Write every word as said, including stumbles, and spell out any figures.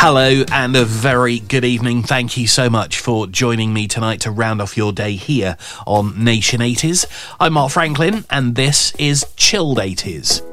Hello and a very good evening. Thank you so much for joining me tonight to round off your day here on Nation eighties. I'm Mark Franklin and this is Chilled eighties.